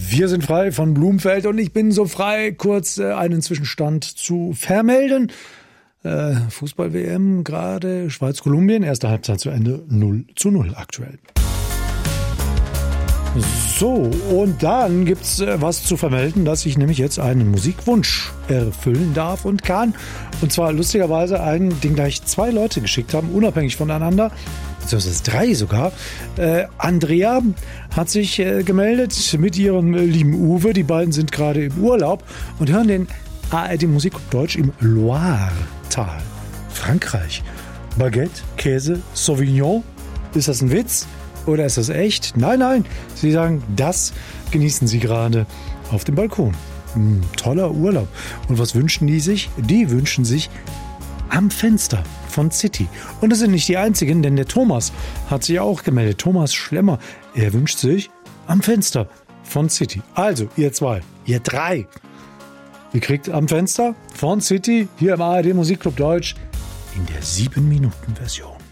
Wir sind frei von Blumfeld und ich bin so frei, kurz einen Zwischenstand zu vermelden. Fußball-WM gerade, Schweiz-Kolumbien, erste Halbzeit zu Ende, 0:0 aktuell. So, und dann gibt's was zu vermelden, dass ich nämlich jetzt einen Musikwunsch erfüllen darf und kann. Und zwar lustigerweise einen, den gleich 2 Leute geschickt haben, unabhängig voneinander, beziehungsweise 3 sogar. Andrea hat sich gemeldet mit ihrem lieben Uwe. Die beiden sind gerade im Urlaub und hören den ARD Musikclub Deutsch im Loire-Tal, Frankreich. Baguette, Käse, Sauvignon. Ist das ein Witz? Oder ist das echt? Nein, nein. Sie sagen, das genießen sie gerade auf dem Balkon. Toller Urlaub. Und was wünschen die sich? Die wünschen sich Am Fenster von City. Und das sind nicht die einzigen, denn der Thomas hat sich auch gemeldet. Thomas Schlemmer. Er wünscht sich Am Fenster von City. Also, ihr 2, ihr 3. Ihr kriegt Am Fenster von City hier im ARD Musikclub Deutsch in der 7-Minuten-Version.